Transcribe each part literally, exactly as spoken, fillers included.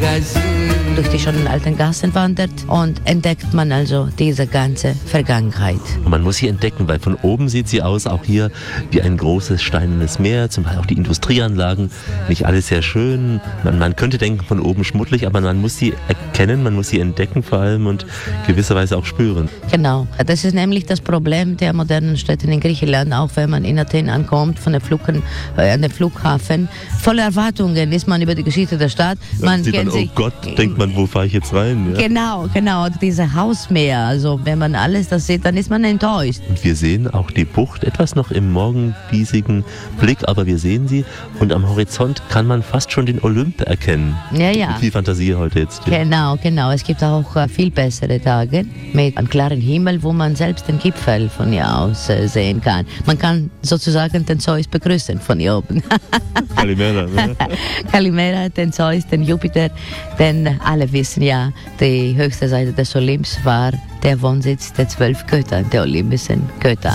durch die schönen alten Gassen wandert und entdeckt man also diese ganze Vergangenheit. Und man muss sie entdecken, weil von oben sieht sie aus, auch hier wie ein großes steinernes Meer, zum Beispiel auch die Industrieanlagen, nicht alles sehr schön. Man, man könnte denken, von oben schmuddelig, aber man muss sie erkennen, man muss sie entdecken vor allem und gewisserweise auch spüren. Genau, das ist nämlich das Problem der modernen Städte in Griechenland, auch wenn man in Athen ankommt, von der Flughafen, äh, an den Flughafen. Voller Erwartungen ist man über die Geschichte der Stadt. Man sieht man, oh Gott, denkt man, wo fahre ich jetzt rein? Ja? Genau, genau, diese Hausmeer, also wenn man alles das sieht, dann ist man enttäuscht. Und wir sehen auch die Bucht, etwas noch im morgendiesigen Blick, aber wir sehen sie und am Horizont kann man fast schon den Olymp erkennen. Ja, ja. Mit viel Fantasie heute jetzt. Ja. Genau, genau. Es gibt auch äh, viel bessere Tage mit einem klaren Himmel, wo man selbst den Gipfel von hier aus äh, sehen kann. Man kann sozusagen den Zeus begrüßen von hier oben. Kalimera, ne? Kalimera, den Zeus, den Jupiter, denn alle wissen ja, die höchste Seite des Olymps war der Wohnsitz der zwölf Götter, der olympischen Götter.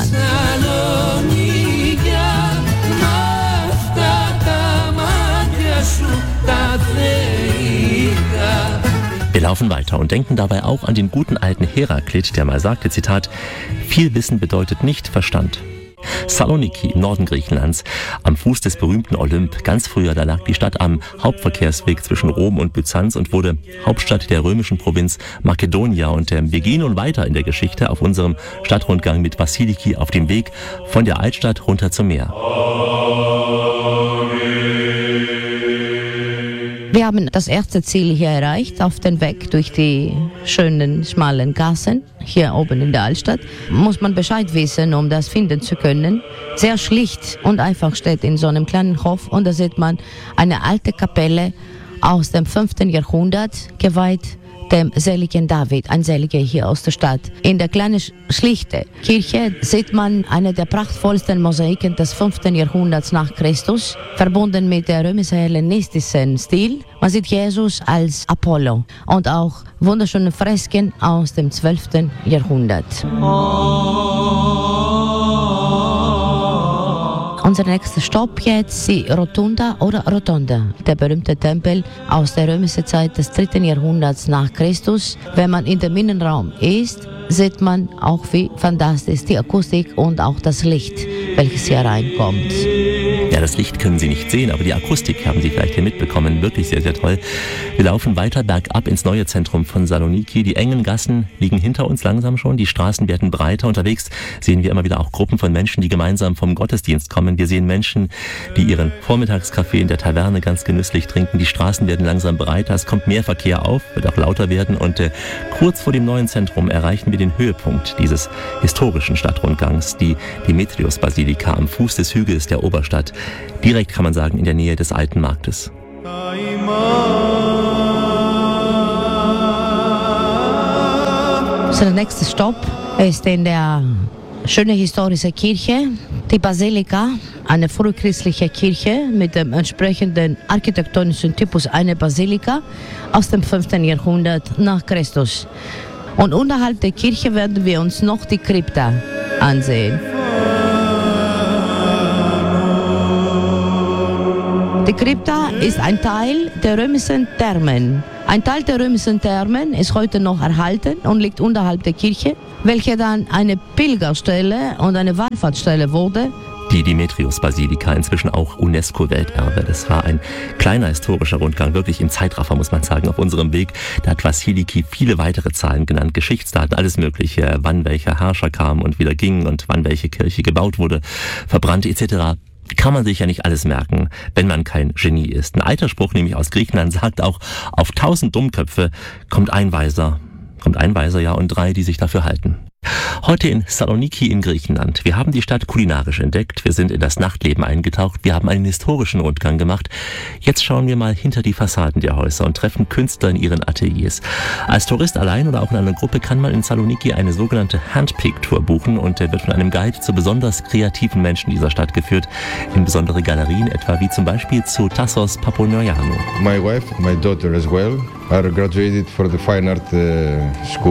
Wir laufen weiter und denken dabei auch an den guten alten Heraklit, der mal sagte, Zitat, viel Wissen bedeutet nicht Verstand. Saloniki im Norden Griechenlands, am Fuß des berühmten Olymp. Ganz früher, da lag die Stadt am Hauptverkehrsweg zwischen Rom und Byzanz und wurde Hauptstadt der römischen Provinz Makedonia. Und äh, wir gehen nun weiter in der Geschichte auf unserem Stadtrundgang mit Vassiliki auf dem Weg von der Altstadt runter zum Meer. Wir haben das erste Ziel hier erreicht, auf den Weg durch die schönen, schmalen Gassen, hier oben in der Altstadt. Muss man Bescheid wissen, um das finden zu können. Sehr schlicht und einfach steht in so einem kleinen Hof und da sieht man eine alte Kapelle aus dem fünften Jahrhundert, geweiht dem seligen David, ein Seliger hier aus der Stadt. In der kleinen, schlichten Kirche sieht man eine der prachtvollsten Mosaiken des fünften Jahrhunderts nach Christus, verbunden mit der römisch-hellenistischen Stil. Man sieht Jesus als Apollo und auch wunderschöne Fresken aus dem zwölften Jahrhundert. Unser nächster Stopp jetzt, die Rotunda oder Rotonda, der berühmte Tempel aus der römischen Zeit des dritten Jahrhunderts nach Christus. Wenn man in dem Innenraum ist, sieht man auch, wie fantastisch die Akustik und auch das Licht, welches hier reinkommt. Ja, das Licht können Sie nicht sehen, aber die Akustik haben Sie vielleicht hier mitbekommen. Wirklich sehr, sehr toll. Wir laufen weiter bergab ins neue Zentrum von Saloniki. Die engen Gassen liegen hinter uns langsam schon. Die Straßen werden breiter. Unterwegs sehen wir immer wieder auch Gruppen von Menschen, die gemeinsam vom Gottesdienst kommen. Wir sehen Menschen, die ihren Vormittagskaffee in der Taverne ganz genüsslich trinken. Die Straßen werden langsam breiter. Es kommt mehr Verkehr auf, wird auch lauter werden. Und äh, kurz vor dem neuen Zentrum erreichen wir den Höhepunkt dieses historischen Stadtrundgangs, die Demetrios-Basilika am Fuß des Hügels der Oberstadt. Direkt kann man sagen, in der Nähe des alten Marktes. Unser nächster Stopp ist in der schönen historischen Kirche, die Basilika, eine frühchristliche Kirche mit dem entsprechenden architektonischen Typus, eine Basilika aus dem fünften Jahrhundert nach Christus. Und unterhalb der Kirche werden wir uns noch die Krypta ansehen. Die Krypta ist ein Teil der römischen Thermen. Ein Teil der römischen Thermen ist heute noch erhalten und liegt unterhalb der Kirche, welche dann eine Pilgerstelle und eine Wallfahrtsstelle wurde. Die Demetrios-Basilika, inzwischen auch UNESCO-Welterbe. Das war ein kleiner historischer Rundgang, wirklich im Zeitraffer, muss man sagen, auf unserem Weg. Da hat Vassiliki viele weitere Zahlen genannt, Geschichtsdaten, alles Mögliche, wann welcher Herrscher kam und wieder ging und wann welche Kirche gebaut wurde, verbrannt et cetera. Kann man sich ja nicht alles merken, wenn man kein Genie ist. Ein alter Spruch, nämlich aus Griechenland, sagt auch, auf tausend Dummköpfe kommt ein Weiser. Kommt ein Weiser, ja, und drei, die sich dafür halten. Heute in Saloniki in Griechenland. Wir haben die Stadt kulinarisch entdeckt, wir sind in das Nachtleben eingetaucht, wir haben einen historischen Rundgang gemacht. Jetzt schauen wir mal hinter die Fassaden der Häuser und treffen Künstler in ihren Ateliers. Als Tourist allein oder auch in einer Gruppe kann man in Saloniki eine sogenannte Handpick-Tour buchen und der wird von einem Guide zu besonders kreativen Menschen dieser Stadt geführt, in besondere Galerien, etwa wie zum Beispiel zu Tassos Paponoianou. My wife, my daughter as well, are graduated for the fine art uh, school.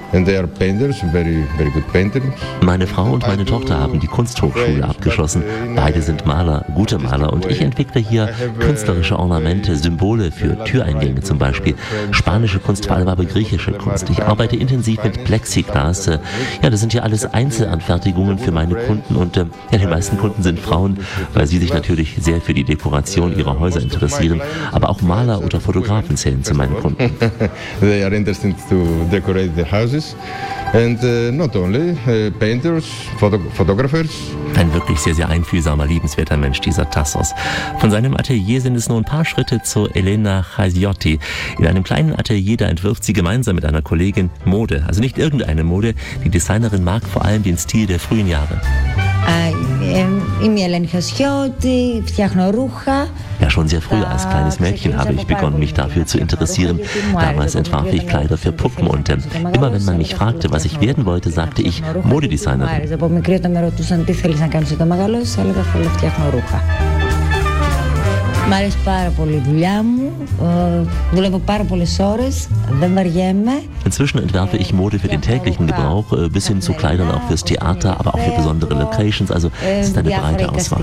And they are painters, very, very good painters. Meine Frau und meine Tochter haben die Kunsthochschule abgeschlossen. Beide sind Maler, gute Maler, und ich entwickle hier künstlerische Ornamente, Symbole für Türeingänge zum Beispiel. Spanische Kunst, vor allem aber griechische Kunst. Ich arbeite intensiv mit Plexiglas. Ja, das sind ja alles Einzelanfertigungen für meine Kunden, und äh, ja, die meisten Kunden sind Frauen, weil sie sich natürlich sehr für die Dekoration ihrer Häuser interessieren. Aber auch Maler oder Fotografen zählen zu meinen Kunden. They are interested to decorate the houses. And uh, not only uh, painters, photo- photographers. Ein wirklich sehr, sehr einfühlsamer, liebenswerter Mensch, dieser Tassos. Von seinem Atelier sind es nur ein paar Schritte zu Elena Chaisiotti. In einem kleinen Atelier, da entwirft sie gemeinsam mit einer Kollegin Mode. Also nicht irgendeine Mode. Die Designerin mag vor allem den Stil der frühen Jahre. Είμαι η Ελένη Χασιώτη, φτιάχνω ρούχα. Ja, schon sehr früh als kleines Mädchen habe ich begonnen, mich dafür zu interessieren. Damals entwarf ich Kleider für Puppen, und äh, immer wenn man mich fragte, was ich werden wollte, sagte ich Modedesignerin. Από μικρή όταν με ρωτούσαν τι θέλεις να κάνεις όταν μεγαλώσεις, έλεγα θέλω φτιάχνω ρούχα. Μ' αρέσει πάρα πολύ η δουλειά μου, δουλεύω πάρα πολλές ώρες, δεν βαριέμαι. Inzwischen entwerfe ich Mode für den täglichen Gebrauch, bis hin zu Kleidern auch fürs Theater, aber auch für besondere Locations, also es ist eine breite Auswahl.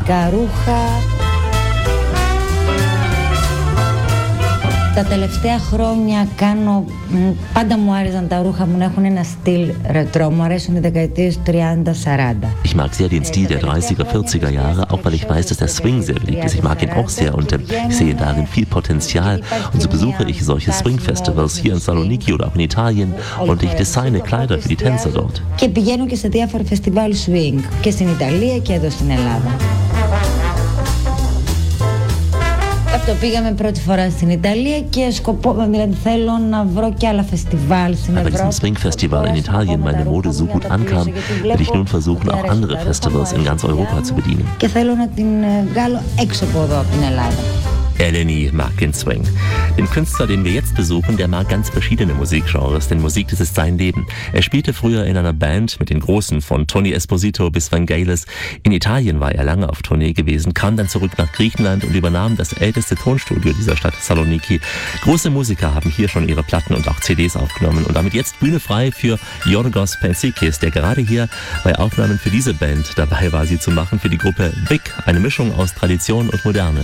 Τα τελευταία χρόνια κάνω, πάντα μου άρεσαν τα ρούχα μου να έχουν ένα στυλ ρετρό, μου αρέσουν οι δεκαετίες τριάντα σαράντα. Ich mag sehr den Stil der dreißiger, vierziger Jahre, auch weil ich weiß, dass der Swing sehr beliebt ist. Ich mag ihn auch sehr, und äh, ich sehe darin viel Potenzial. Und so besuche ich solche Swing-Festivals hier in Saloniki oder auch in Italien, und ich designe Kleider für die Tänzer dort. Και πηγαίνω και σε διάφορα φεστιβάλ swing και στην Ιταλία και εδώ στην Ελλάδα. Το πήγαμε πρώτη φορά στην Ιταλία και σκοπό, δηλαδή θέλω να βρω και άλλα φεστιβάλ στην Ευρώπη. Bei diesem Swing-Festival in Italien meine Mode so gut ankam, werde ich nun versuchen, auch andere Festivals in ganz Europa zu bedienen. Και θέλω να την βγάλω έξω από εδώ, από την Ελλάδα. Eleni mag den Swing. Den Künstler, den wir jetzt besuchen, der mag ganz verschiedene Musikgenres, denn Musik, das ist sein Leben. Er spielte früher in einer Band mit den Großen, von Tony Esposito bis Vangelis. In Italien war er lange auf Tournee gewesen, kam dann zurück nach Griechenland und übernahm das älteste Tonstudio dieser Stadt, Saloniki. Große Musiker haben hier schon ihre Platten und auch C Ds aufgenommen, und damit jetzt Bühne frei für Yorgos Pensikis, der gerade hier bei Aufnahmen für diese Band dabei war, sie zu machen, für die Gruppe Big, eine Mischung aus Tradition und Moderne.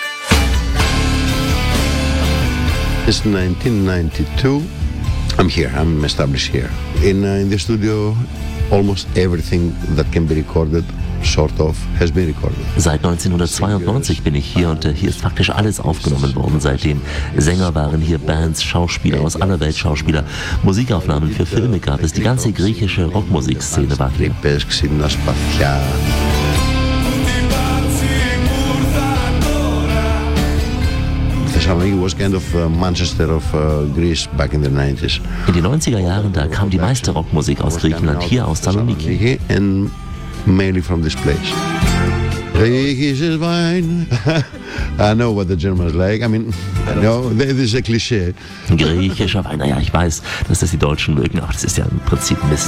It's nineteen ninety-two. I'm here. I'm established here. In, uh, in the studio, almost everything that can be recorded, sort of, has been recorded. Seit neunzehnhundertzweiundneunzig bin ich hier, und äh, hier ist faktisch alles aufgenommen worden seitdem. Sänger waren hier, Bands, Schauspieler aus aller Welt, Schauspieler, Musikaufnahmen für Filme gab es, die ganze griechische Rockmusikszene war hier. Thessaloniki was kind of uh, Manchester of uh, Greece back in the nineties. In den neunziger Jahren, da kam die meiste Rockmusik aus Griechenland, hier aus Saloniki. And mainly from this place. Griechisch ist Wein. I know what the Germans like. I mean, no, this is a cliché. Griechischer Wein, naja, ich weiß, dass das die Deutschen mögen, aber das ist ja im Prinzip Mist.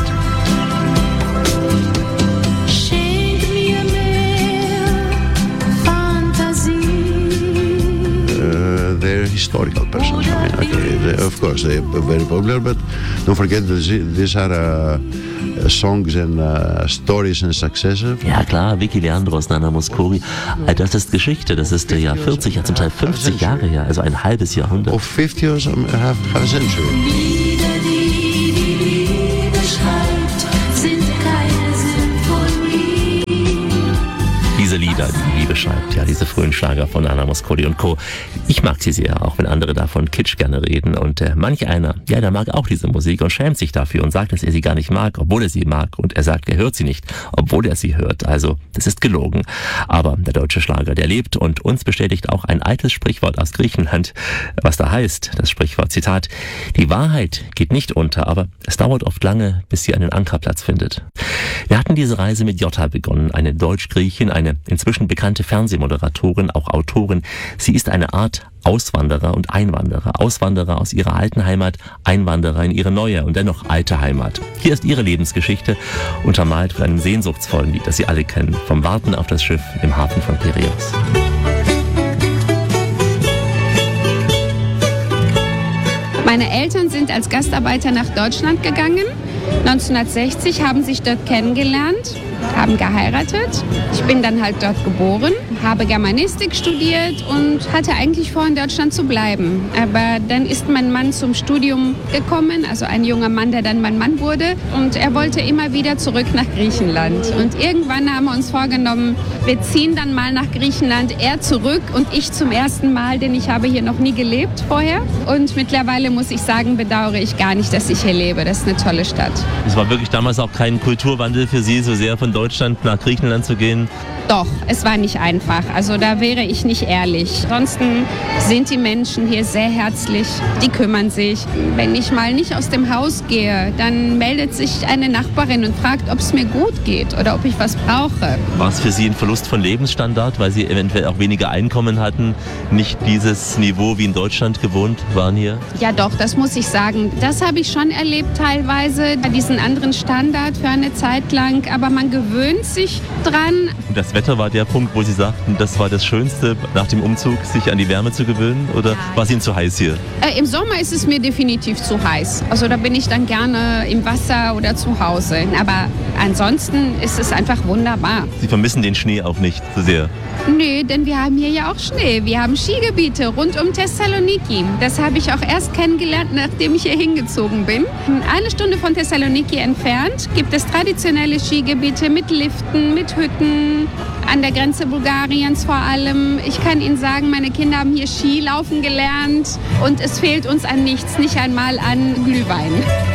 They're historical persons. I mean, okay, they, of course, they're very popular, but don't forget that these are uh, songs and uh, stories and successes. Ja klar, Vicky Leandros, Nana Mouskouri, das ist Geschichte, das ist ja vierzig, ja zum Teil fünfzig Jahre her, also ein halbes Jahrhundert. Of fifty or some, half, half a century. Diese Lieder, die die Liebe schreibt, ja, diese frühen Schlager von Nana Mouskouri und Co. Ich mag sie sehr, auch wenn andere davon Kitsch gerne reden. Und äh, manch einer, ja, der mag auch diese Musik und schämt sich dafür und sagt, dass er sie gar nicht mag, obwohl er sie mag. Und er sagt, er hört sie nicht, obwohl er sie hört. Also, das ist gelogen. Aber der deutsche Schlager, der lebt, und uns bestätigt auch ein altes Sprichwort aus Griechenland, was da heißt, das Sprichwort, Zitat: Die Wahrheit geht nicht unter, aber es dauert oft lange, bis sie einen Ankerplatz findet. Wir hatten diese Reise mit Jota begonnen, eine Deutsch-Griechin, eine inzwischen bekannte Fernsehmoderatorin, auch Autorin. Sie ist eine Art Auswanderer und Einwanderer. Auswanderer aus ihrer alten Heimat, Einwanderer in ihre neue und dennoch alte Heimat. Hier ist ihre Lebensgeschichte, untermalt von einem sehnsuchtsvollen Lied, das Sie alle kennen, vom Warten auf das Schiff im Hafen von Piräus. Meine Eltern sind als Gastarbeiter nach Deutschland gegangen neunzehnhundertsechzig, haben sich dort kennengelernt, haben geheiratet. Ich bin dann halt dort geboren, habe Germanistik studiert und hatte eigentlich vor, in Deutschland zu bleiben. Aber dann ist mein Mann zum Studium gekommen, also ein junger Mann, der dann mein Mann wurde. Und er wollte immer wieder zurück nach Griechenland. Und irgendwann haben wir uns vorgenommen, wir ziehen dann mal nach Griechenland, er zurück und ich zum ersten Mal, denn ich habe hier noch nie gelebt vorher. Und mittlerweile muss ich sagen, bedauere ich gar nicht, dass ich hier lebe. Das ist eine tolle Stadt. Es war wirklich damals auch kein Kulturwandel für Sie, so sehr von Deutschland nach Griechenland zu gehen? Doch, es war nicht einfach. Also da wäre ich nicht ehrlich. Ansonsten sind die Menschen hier sehr herzlich. Die kümmern sich. Wenn ich mal nicht aus dem Haus gehe, dann meldet sich eine Nachbarin und fragt, ob es mir gut geht oder ob ich was brauche. War es für Sie ein Verlust von Lebensstandard, weil Sie eventuell auch weniger Einkommen hatten, nicht dieses Niveau wie in Deutschland gewohnt waren hier? Ja doch, das muss ich sagen. Das habe ich schon erlebt teilweise, diesen anderen Standard für eine Zeit lang. Aber man gewöhnt sich dran. Das Wetter war der Punkt, wo Sie sagten, das war das Schönste nach dem Umzug, sich an die Wärme zu gewöhnen? Oder ja. War es Ihnen zu heiß hier? Äh, Im Sommer ist es mir definitiv zu heiß. Also da bin ich dann gerne im Wasser oder zu Hause. Aber ansonsten ist es einfach wunderbar. Sie vermissen den Schnee auch nicht so sehr? Nee, denn wir haben hier ja auch Schnee. Wir haben Skigebiete rund um Thessaloniki. Das habe ich auch erst kennengelernt, nachdem ich hier hingezogen bin. Eine Stunde von Thessaloniki entfernt gibt es traditionelle Skigebiete mit Liften, mit Hütten, an der Grenze Bulgariens vor allem. Ich kann Ihnen sagen, meine Kinder haben hier Skilaufen gelernt und es fehlt uns an nichts, nicht einmal an Glühwein.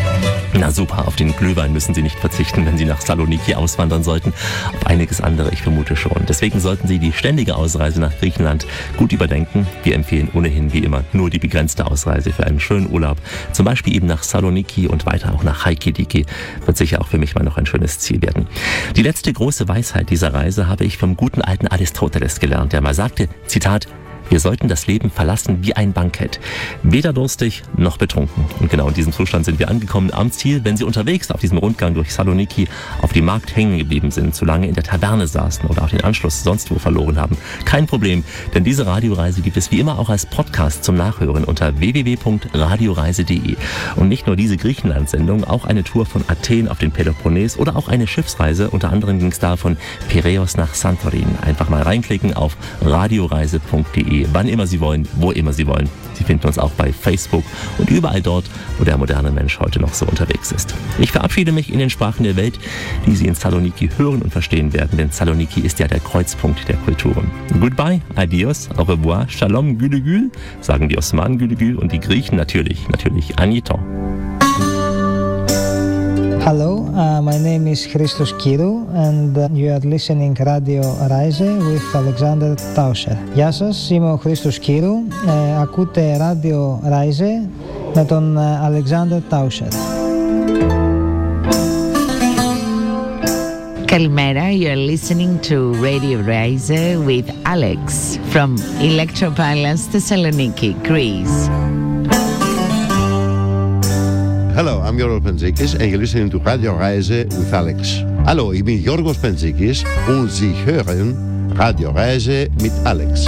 Na super, auf den Glühwein müssen Sie nicht verzichten, wenn Sie nach Saloniki auswandern sollten. Auf einiges andere, ich vermute schon. Deswegen sollten Sie die ständige Ausreise nach Griechenland gut überdenken. Wir empfehlen ohnehin wie immer nur die begrenzte Ausreise für einen schönen Urlaub. Zum Beispiel eben nach Saloniki und weiter auch nach Halkidiki. Wird sicher auch für mich mal noch ein schönes Ziel werden. Die letzte große Weisheit dieser Reise habe ich vom guten alten Aristoteles gelernt, der mal sagte, Zitat, wir sollten das Leben verlassen wie ein Bankett. Weder durstig noch betrunken. Und genau in diesem Zustand sind wir angekommen am Ziel. Wenn Sie unterwegs auf diesem Rundgang durch Saloniki auf dem Markt hängen geblieben sind, zu lange in der Taverne saßen oder auch den Anschluss sonst wo verloren haben, kein Problem. Denn diese Radioreise gibt es wie immer auch als Podcast zum Nachhören unter w w w punkt radioreise punkt de. Und nicht nur diese Griechenland-Sendung, auch eine Tour von Athen auf den Peloponnes oder auch eine Schiffsreise. Unter anderem ging es da von Piräus nach Santorin. Einfach mal reinklicken auf radioreise punkt de. Wann immer Sie wollen, wo immer Sie wollen. Sie finden uns auch bei Facebook und überall dort, wo der moderne Mensch heute noch so unterwegs ist. Ich verabschiede mich in den Sprachen der Welt, die Sie in Saloniki hören und verstehen werden, denn Saloniki ist ja der Kreuzpunkt der Kulturen. Goodbye, adios, au revoir, shalom, gülü gül, sagen die Osmanen gülü gül und die Griechen natürlich, natürlich agniton. Hello, uh, my name is Christos Kyrou and uh, you are listening Radio Reise with Alexander Tauscher. Γεια σας, είμαι ο Christos Kyrou. Ε, ακούτε Radio Reise με τον uh, Alexander Tauscher. Kalimera, you are listening to Radio Reise with Alex from Electropalace Thessaloniki, Greece. Hello, I'm Γιώργος Πεντζίκης and you're listening to Radio Reise with Alex. Hallo, ich bin Γιώργος Πεντζίκης und Sie hören Radio Reise mit Alex.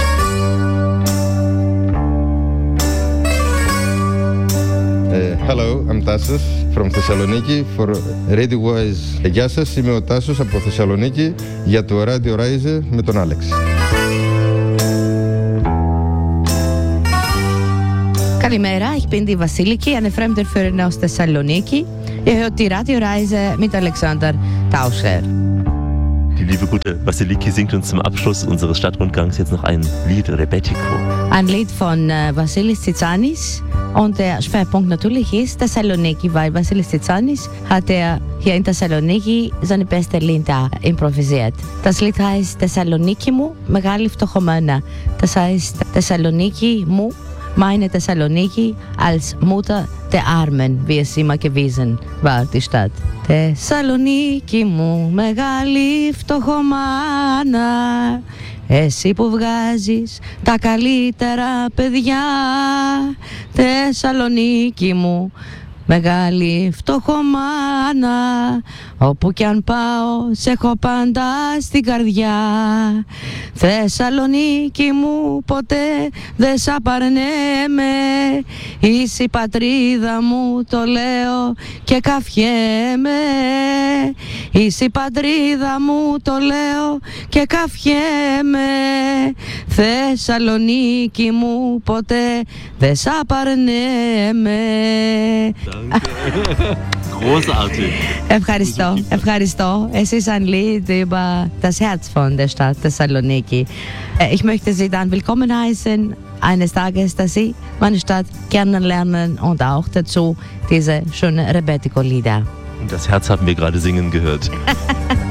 Uh, hello, I'm Tassos from Thessaloniki for Radio Wise. Γεια σας, είμαι ο Τάσος από Θεσσαλονίκη για το Radio Reise με τον Alex. Kalimera, ich bin die Vasiliki, eine Fremdenführerin aus Thessaloniki. Ihr hört die Radioreise mit Alexander Tauscher. Die liebe gute Vasiliki singt uns zum Abschluss unseres Stadtrundgangs jetzt noch ein Lied, Rebetiko. Ein Lied von äh, Vasilis Tsitsanis. Und der Schwerpunkt natürlich ist Thessaloniki, weil Vasilis Tsitsanis hat er hier in Thessaloniki seine beste Lieder improvisiert. Das Lied heißt Thessaloniki mu, Megali Φτωχομένα. Das heißt Thessaloniki mu, meine Thessaloniki als Mutter der Armen, wie es immer gewesen war, die Stadt. Thessaloniki μου, μεγάλη φτωχομάνα, εσύ που βγάζεις τα καλύτερα παιδιά. Θεσσαλονίκη μου, μεγάλη φτωχομάνα. Όπου κι αν πάω σε έχω πάντα στην καρδιά. Θεσσαλονίκη μου ποτέ δεν σ' απαρνέμαι. Είσαι η πατρίδα μου, το λέω και καφιέμαι. Είσαι η πατρίδα μου, το λέω και καφιέμαι. Θεσσαλονίκη μου ποτέ δεν σ' απαρνέμαι. Ευχαριστώ, ευχαριστώ. Es ist ein Lied über das Herz von der Stadt Thessaloniki. Ich möchte Sie dann willkommen heißen, eines Tages, dass Sie meine Stadt kennenlernen und auch dazu diese schönen Rebetiko-Lieder. Und das Herz haben wir gerade singen gehört.